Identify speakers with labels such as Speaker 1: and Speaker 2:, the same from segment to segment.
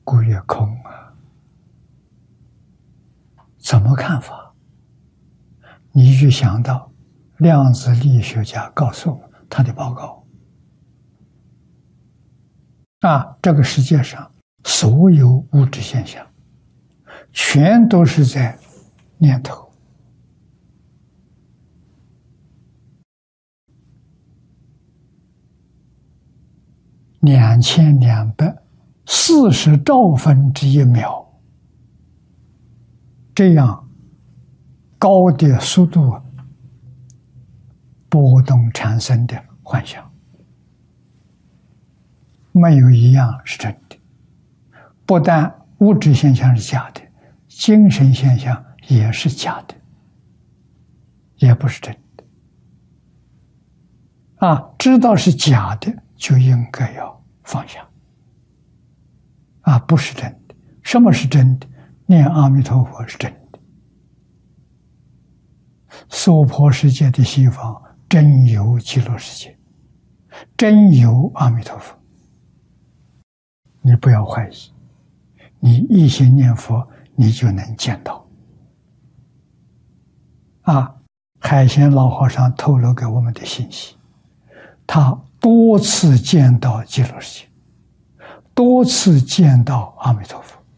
Speaker 1: 故曰空啊。怎么看法？你就想到量子力学家告诉我们他的报告这个世界上所有物质现象全都是在念头。2240兆分之一秒，这样高的速度波动产生的幻象，没有一样是真的。不但物质现象是假的，精神现象也是假的，也不是真的。知道是假的，就应该要放下。不是真的。什么是真的？念阿弥陀佛是真的。娑婆世界的西方真有极乐世界，真有阿弥陀佛。你不要怀疑，你一心念佛，你就能见到。海鲜老和尚透露给我们的信息，他多次见到极乐世界，多次见到阿弥陀佛。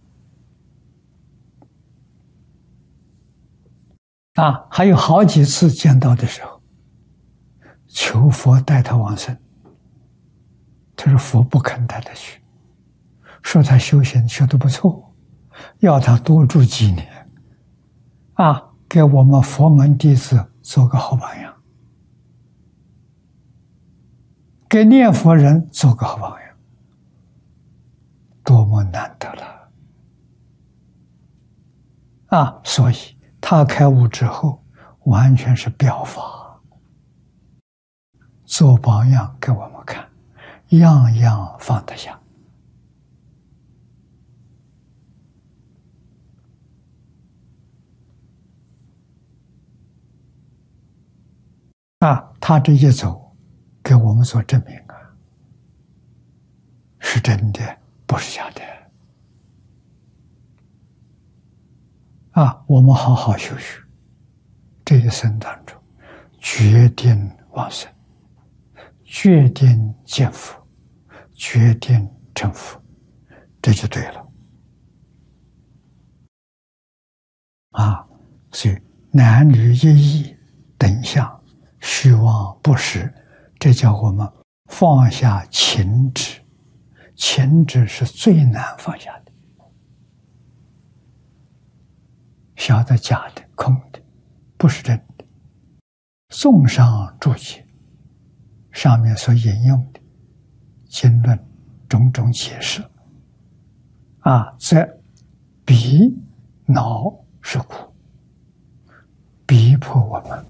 Speaker 1: 还有好几次见到的时候，求佛带他往生，他说佛不肯带他去，说他修行修得不错，要他多住几年，给我们佛门弟子做个好榜样，给念佛人做个好榜样，多么难得了！所以他开悟之后，完全是表法，做榜样给我们看，样样放得下。他这一走，给我们做证明是真的，不是假的。我们好好修学，这一生当中，决定往生，决定见佛，决定成佛，这就对了。所以男女一义等相，虚妄不实，这叫我们放下情执。情执是最难放下的，晓得假的、空的，不是真的。宋上注解上面所引用的经论种种解释则鼻脑是苦，逼迫我们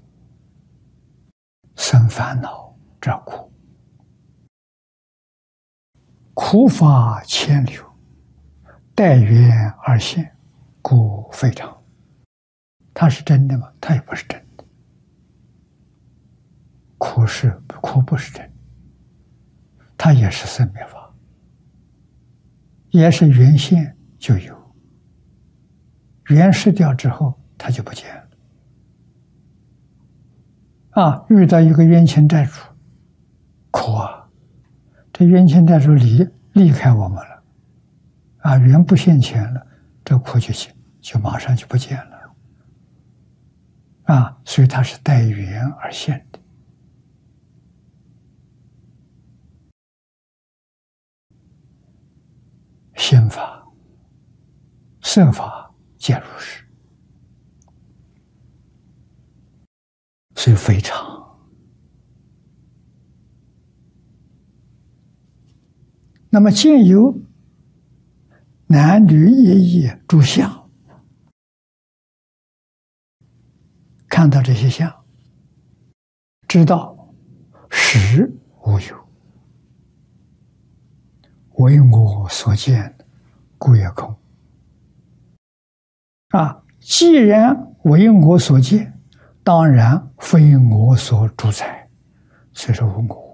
Speaker 1: 生烦恼，这苦。苦法千流，待缘而现，故非常。它是真的吗？它也不是真的。苦不是真的，它也是生灭法，也是原先就有，缘失掉之后它就不见了。遇到一个冤亲债主，苦这冤亲债主离开我们了，缘不现前了，这苦就马上就不见了，所以它是待缘而现的。心法、色法皆如是，所以非常。那么见有男女一义诸相，看到这些相，知道实无有，为我所见，故曰空。既然为我所见，当然非我所主宰，所以说无我。